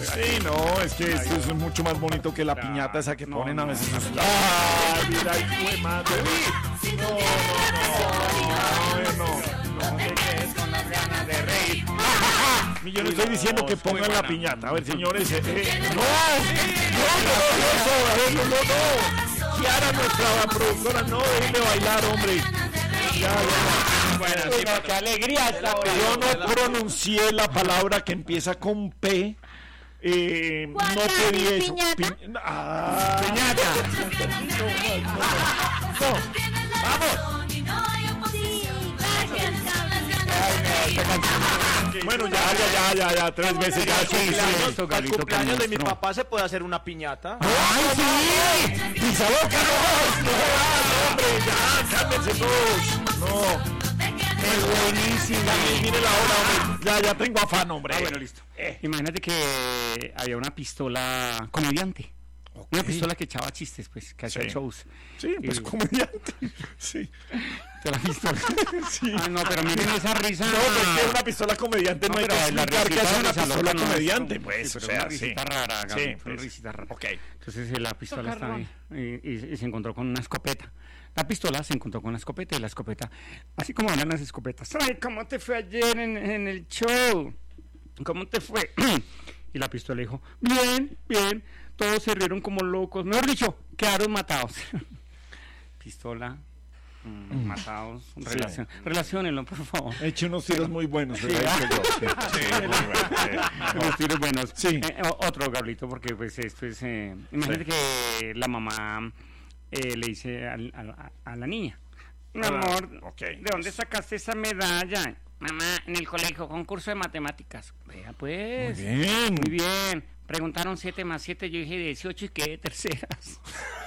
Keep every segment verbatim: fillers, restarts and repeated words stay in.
Sí, no, es que esto es mucho más bonito que la piñata esa que ponen a veces. ¡Ah, mira, hijo de madre! No, no, no, no, no, con las ganas de reír. yo no estoy diciendo que pongan la piñata. A ver, señores, eh, eh, no, no, no, no, no, no. Kiara, nuestra productora, no, déjenme bailar, hombre. Ya, ya. Bueno, sí, pero qué alegría esta hora. Yo no pronuncié la palabra que empieza con P. Eh, no pedí eso. ¿Piñata? Pi- ah, Piñata. no, no, no. Vamos. Bueno, ya, ya, ya, ya, ya, tres veces ya. Sí, sí. Para el cumpleaños de mi papá se puede hacer una piñata. ¡Ay, sí! ¡Pisa boca, no! ¡No, hombre! ¡Ya, cálmense todos! ¡No! ¡Qué buenísima! Mire la hora, hombre. Ya, ya tengo afán, hombre. Ah, bueno, listo. Eh. Imagínate que había una pistola comediante. Okay. Una pistola que echaba chistes, pues, que hacía sí. shows. Sí, pues y... comediante. Sí. De la pistola. Sí. Ah, no, pero miren esa risa. No, pues que es una pistola comediante, no, no hay que explicar que es una pistola no, comediante, no, pues, sí, o pero sea, una risita sí. rara, Gaby, Sí, una pues, risita rara. ok. Entonces eh, la pistola estaba ahí y, y, y se encontró con una escopeta. La pistola se encontró con la escopeta y la escopeta, así como eran las escopetas. Ay, ¿cómo te fue ayer en, en el show? ¿Cómo te fue? Y la pistola dijo, bien, bien. Todos se rieron como locos. Mejor dicho, quedaron matados. Pistola, mm, mm. matados. Relación, sí. Relaciónenlo, por favor. He hecho unos tiros muy buenos. Sí, ¿verdad? Sí, sí, sí, muy bueno, sí. Unos tiros buenos. Sí. Eh, otro, Gablito, porque pues esto es... Eh, imagínate sí. que la mamá eh, le dice a, a, a la niña, mi amor, ah, okay. ¿de dónde sacaste esa medalla? Mamá, en el colegio, concurso de matemáticas. Vea pues. Muy bien. Muy bien. Preguntaron siete más siete, yo dije dieciocho y quedé terceras.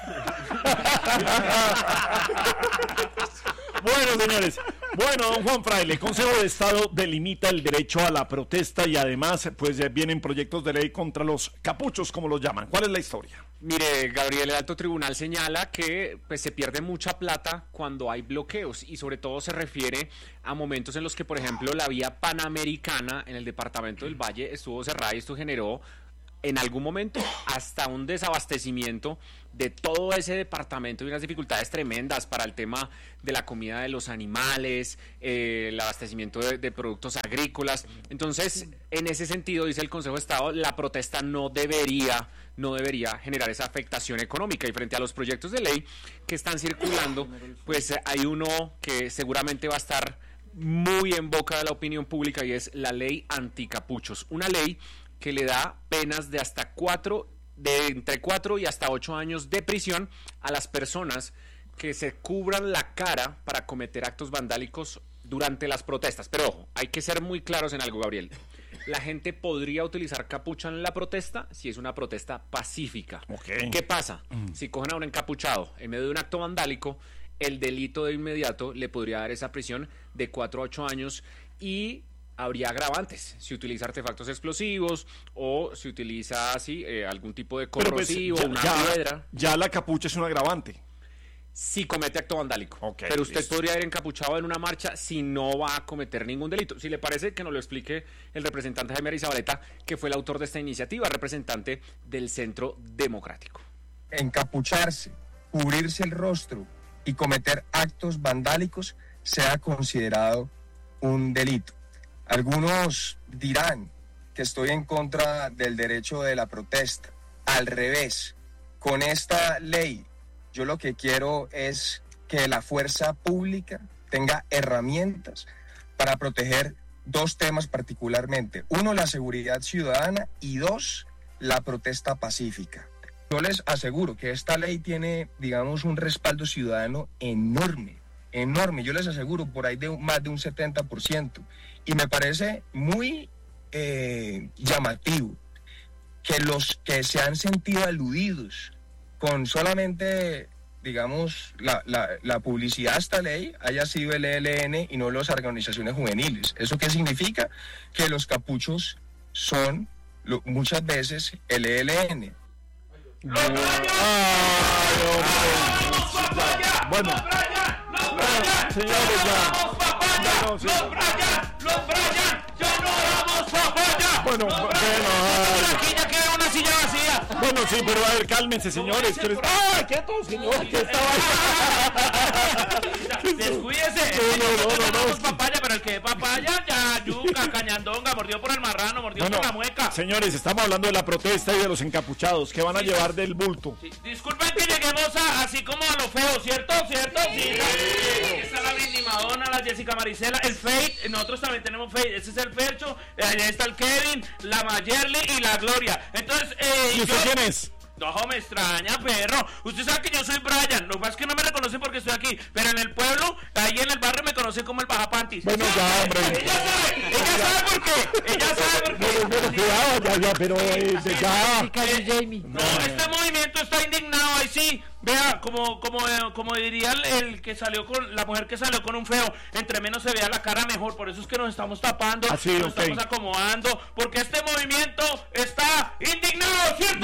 Bueno, señores. Bueno, don Juan Fraile, el Consejo de Estado delimita el derecho a la protesta y además, pues vienen proyectos de ley contra los capuchos, como los llaman. ¿Cuál es la historia? Mire, Gabriel, el alto tribunal señala que pues, se pierde mucha plata cuando hay bloqueos y sobre todo se refiere a momentos en los que, por ejemplo, la vía panamericana en el departamento del Valle estuvo cerrada y esto generó en algún momento hasta un desabastecimiento de todo ese departamento y unas dificultades tremendas para el tema de la comida de los animales, eh, el abastecimiento de, de productos agrícolas. Entonces, en ese sentido, dice el Consejo de Estado, la protesta no debería, no debería generar esa afectación económica. Y frente a los proyectos de ley que están circulando, pues hay uno que seguramente va a estar muy en boca de la opinión pública y es la ley anticapuchos. Una ley que le da penas de hasta cuatro, de entre cuatro y hasta ocho años de prisión a las personas que se cubran la cara para cometer actos vandálicos durante las protestas. Pero ojo, hay que ser muy claros en algo, Gabriel. La gente podría utilizar capucha en la protesta si es una protesta pacífica. Okay. ¿Qué pasa? Mm. Si cogen a un encapuchado en medio de un acto vandálico, el delito de inmediato le podría dar esa prisión de cuatro a ocho años y habría agravantes, si utiliza artefactos explosivos o si utiliza así eh, algún tipo de corrosivo, pues, ya, una ya, piedra. Ya la capucha es un agravante. Si comete acto vandálico. Okay, pero usted listo. podría ir encapuchado en una marcha si no va a cometer ningún delito. Si le parece, que nos lo explique el representante Jaime Arizabaleta, que fue el autor de esta iniciativa, representante del Centro Democrático. Encapucharse, cubrirse el rostro y cometer actos vandálicos sea considerado un delito. Algunos dirán que estoy en contra del derecho de la protesta. Al revés, con esta ley, yo lo que quiero es que la fuerza pública tenga herramientas para proteger dos temas particularmente. Uno, la seguridad ciudadana y dos, la protesta pacífica. Yo les aseguro que esta ley tiene, digamos, un respaldo ciudadano enorme, enorme. Yo les aseguro por ahí de más de un setenta por ciento. Y me parece muy eh, llamativo que los que se han sentido aludidos con solamente, digamos, la, la, la publicidad a esta ley haya sido el E L N y no las organizaciones juveniles. ¿Eso qué significa? Que los capuchos son lo, muchas veces el E L N. ¡Los Brian! ¡Vamos, papaya! Bueno, señores, ya. ¡Los Brian! ¡Los Brian! ¡Ya no damos papaya! Bueno, bueno, ¡La Bueno, sí, pero a ver, cálmense, señores. No, por... ¡Ah, quieto, señor! ¿Qué estaba Descuídese. No, no, no, no, no, no, papaya, pero el que papaya, ya, yuca, cañandonga, mordió por el marrano, mordió no, por no. la mueca. Señores, estamos hablando de la protesta y de los encapuchados que van a Sí, llevar sí. del bulto. Sí. Disculpen que lleguemos a, así como a lo feo, ¿cierto? ¿Cierto? Sí. sí. Está la Britney Madonna, la Jessica Marisela, el Fate, nosotros también tenemos Fate, ese es el Fercho, allá está el Kevin, la Mayerly y la Gloria. Entonces, eh, ¿Y usted yo... quién es? No, me extraña, perro. Usted sabe que yo soy Brian. Lo que pasa es que no me reconocen porque estoy aquí. Pero en el pueblo, ahí en el barrio, me conocen como el Baja Panties. Bueno, ya, hombre. Ella sabe, ella sabe por qué. Ella sabe por qué. Bueno, bueno, cuidado, ya, ya, pero eh, ya. No, este movimiento está indignado, ahí sí. Vea, como como eh, como diría el, el que salió con la mujer que salió con un feo, entre menos se vea la cara mejor, por eso es que nos estamos tapando, Así, nos okay. estamos acomodando, porque este movimiento está indignado, ¿cierto?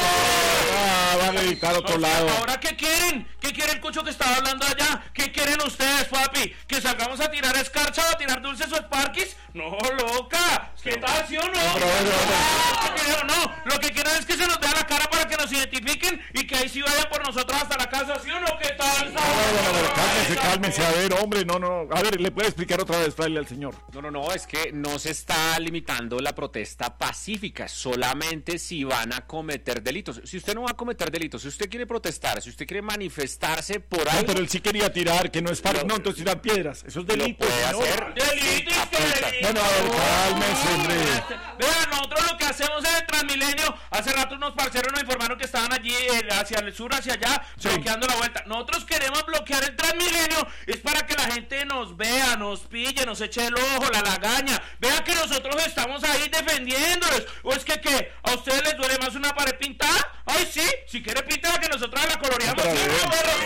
Ah, van a editar a otro No, lado. ¿Ahora qué quieren? ¿Qué quiere el cucho que estaba hablando allá? ¿Qué quieren ustedes, papi? ¿Que salgamos a tirar escarcha o a tirar dulces o sparkies? No, loca. ¿Qué tal, sí o no? Pero, pero, No, no, lo que quiero es que se nos vea la cara para que nos identifiquen y que ahí sí vayan por nosotros hasta la casa, ¿sí o no? ¿Qué tal? No, no, no, no, cálmense, cálmense. A ver, hombre, no, no. A ver, ¿le puede explicar otra vez, Fraile, al señor? No, no, no, es que no se está limitando la protesta pacífica, solamente si van a cometer delitos. Si usted no va a cometer delitos, si usted quiere protestar, si usted quiere manifestarse por No, algo, pero él sí quería tirar, que no es para... Lo- No, entonces tirar piedras. Eso es delito, puede señor. hacer. Delito, Sí, delito. Bueno, a ver, cálmese, hombre. Vean, nosotros lo que hacemos en el Transmilenio, hace rato unos parceros nos informaron que estaban allí eh, hacia el sur, hacia allá, Sí. bloqueando la vuelta. Nosotros queremos bloquear el Transmilenio, es para que la gente nos vea, nos pille, nos eche el ojo, la lagaña. Vean que nosotros estamos ahí defendiéndoles. ¿O es que qué? ¿A ustedes les duele más una pared pintada? Ay, sí, si quiere pintada que nosotros la coloreamos. Otra ¿Sí, vez. no, perro?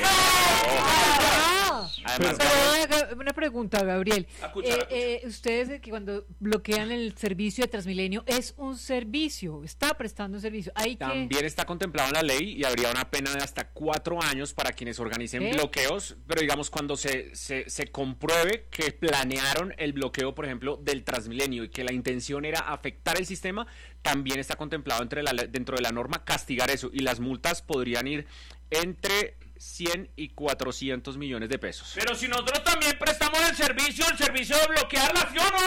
Ah, además, pero una, una pregunta, Gabriel. La cuchara, Eh, eh, ustedes eh, que cuando bloquean el servicio de Transmilenio es un servicio, está prestando un servicio. Hay que también está contemplado en la ley y habría una pena de hasta cuatro años para quienes organicen ¿Qué? bloqueos, pero digamos cuando se, se, se compruebe que planearon el bloqueo, por ejemplo, del Transmilenio y que la intención era afectar el sistema, también está contemplado entre la, dentro de la norma castigar eso y las multas podrían ir entre cien y cuatrocientos millones de pesos. Pero si nosotros también prestamos el servicio, el servicio de bloquearla, ¿sí o no?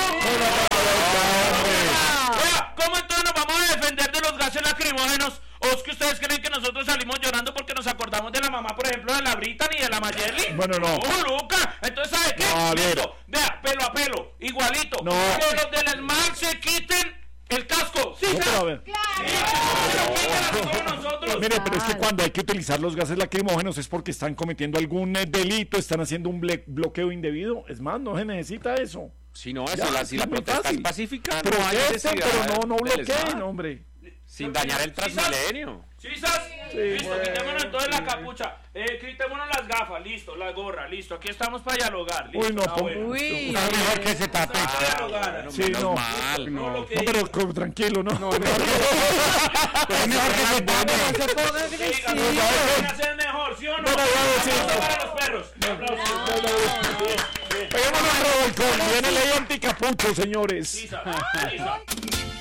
Oiga, ¿cómo entonces nos vamos a defender de los gases lacrimógenos? ¿O es que ustedes creen que nosotros salimos llorando porque nos acordamos de la mamá, por ejemplo, de la Brittany y de la Mayerly? Bueno, no. ¡Oh, Luca! Entonces, ¿sabe qué? No, a ver. Listo. Vea, pelo a pelo, igualito. No. Que los del ESMAD se quiten el casco. ¿Sí, No, pero a ¿sabe? ver. Nosotros. Mire, pero es que cuando hay que utilizar los gases lacrimógenos es porque están cometiendo algún eh, delito, están haciendo un ble- bloqueo indebido. Es más, no se necesita eso. Si no, Ya, eso, la, si la es muy protesta fácil. es pacífica, no hay Protesten, necesidad pero no, no del bloqueen, ESMAD, hombre. sin dañar el Transmilenio. ¿Sí, Sas? Listo, bueno. quitémonos entonces la capucha. Eh, quitémonos las gafas, listo, la gorra, listo. Aquí estamos para dialogar. Listo, Uy, no, ah, pon- bueno. Uy, Está mejor que se tape. Para dialogar. Sí, Menos no. mal, No, no. lo que No, diga. pero co- tranquilo, ¿no? Es mejor que se tape. no se ponga Sí, agresivo. Gabriel, hacer mejor, ¿sí o no? No, no, no, sí. Aplauso para los perros. Aplausos. Peguémonos un revolcón. Viene ley anticapucho, señores. Sí, Sas. Sí, Sas.